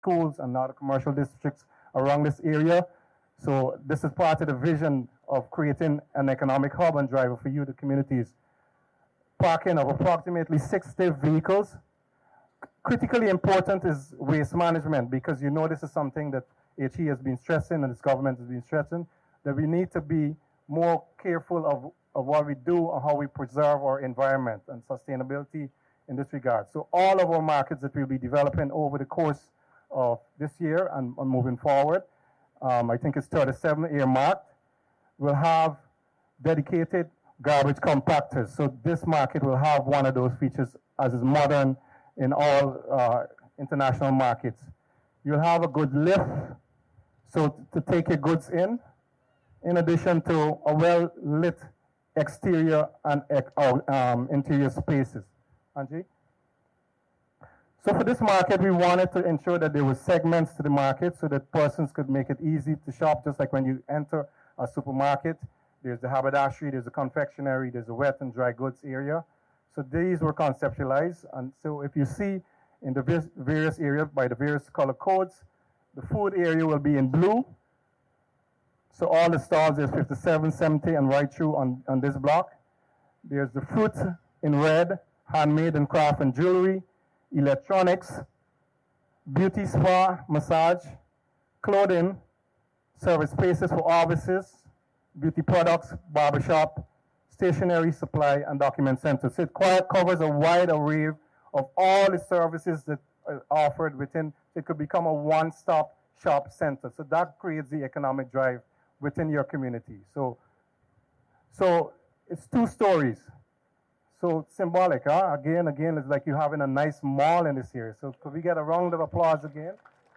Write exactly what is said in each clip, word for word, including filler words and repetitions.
schools and other commercial districts around this area. So this is part of the vision of creating an economic hub and driver for you, the communities. Parking of approximately sixty vehicles. Critically important is waste management, because you know this is something that H E has been stressing and this government has been stressing, that we need to be more careful of, of what we do and how we preserve our environment and sustainability in this regard. So all of our markets that we'll be developing over the course of this year and, and moving forward, um, I think it's thirty-seven earmarked, will have dedicated garbage compactors. So this market will have one of those features as is modern in all uh, international markets. You'll have a good lift, so to take your goods in, in addition to a well-lit exterior and um, interior spaces. Angie? So for this market, we wanted to ensure that there were segments to the market so that persons could make it easy to shop, just like when you enter a supermarket. There's the haberdashery, there's the confectionery, there's a wet and dry goods area. So these were conceptualized. And so if you see in the various areas by the various color codes, the food area will be in blue. So all the stalls, there's fifty-seven, seventy, and right through on, on this block. There's the fruit in red, handmade and craft and jewelry, electronics, beauty spa, massage, clothing, service spaces for offices, beauty products, barbershop, stationery, supply, and document centers. So it quite covers a wide array of all the services that are offered within. It could become a one-stop shop center. So that creates the economic drive within your community. So, so it's two stories. So symbolic, huh? Again, again, it's like you having a nice mall in this area. So could we get a round of applause again?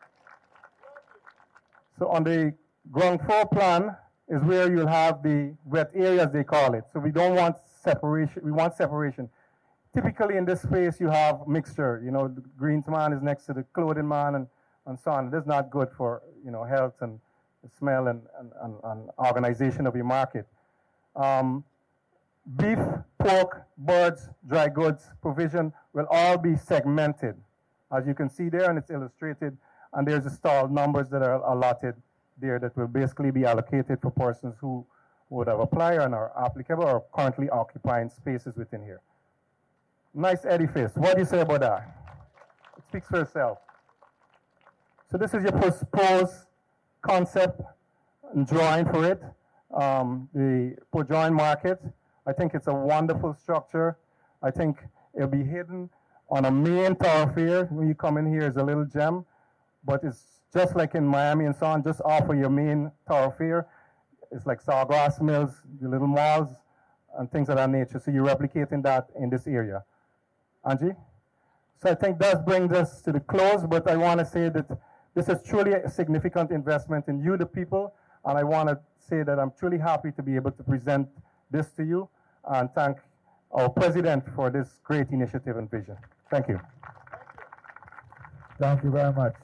So on the ground floor plan is where you'll have the wet areas, they call it. So we don't want separation, we want separation. Typically in this space you have mixture, you know, the greens man is next to the clothing man and, and so on. That's not good for, you know, health and the smell and, and, and, and organization of your market. Um, beef, pork, birds, dry goods, provision will all be segmented. As you can see there, and it's illustrated, and there's the stall numbers that are allotted there that will basically be allocated for persons who would have applied and are applicable or currently occupying spaces within here. Nice edifice. What do you say about that? It speaks for itself. So this is your proposed concept and drawing for it. Um, the Port Joint Market. I think it's a wonderful structure. I think it'll be hidden on a main thoroughfare. When you come in here, it's a little gem, but it's just like in Miami and so on, just off of your main thoroughfare. It's like Sawgrass Mills, the little malls, and things of that nature. So you're replicating that in this area. Angie? So I think that brings us to the close, but I want to say that this is truly a significant investment in you, the people, and I want to say that I'm truly happy to be able to present this to you and thank our president for this great initiative and vision. Thank you. Thank you very much.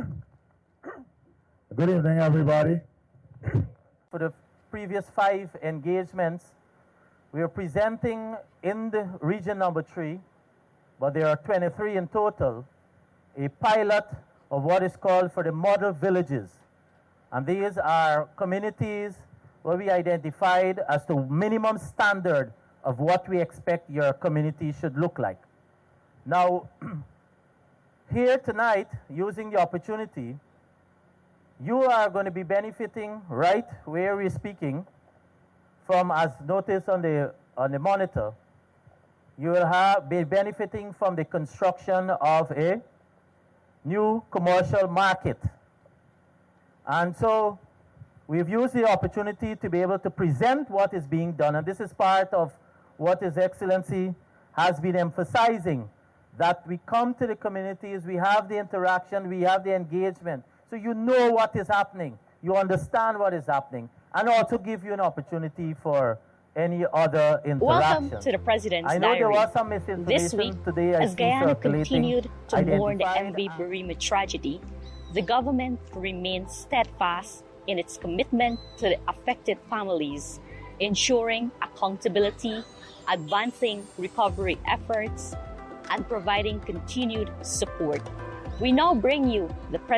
Good evening, everybody. For the previous five engagements, we are presenting in the region number three, but there are twenty-three in total, a pilot of what is called for the model villages. And these are communities where we identified as the minimum standard of what we expect your community should look like. Now, here tonight, using the opportunity, you are going to be benefiting right where we're speaking from, as noticed on the, on the monitor. You will have, be benefiting from the construction of a new commercial market. And so we've used the opportunity to be able to present what is being done. And this is part of what His Excellency has been emphasizing, that we come to the communities, we have the interaction, we have the engagement. So you know what is happening, you understand what is happening, and also give you an opportunity for any other interaction. Welcome to the President's I know Diary. There was some misinformation this week, today, I as Guyana continued to mourn the M V identified- Burima tragedy, the government remains steadfast in its commitment to the affected families, ensuring accountability, advancing recovery efforts, and providing continued support. We now bring you the